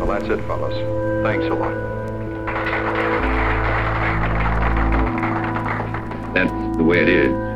that's it, fellas. Thanks a lot. That's the way it is.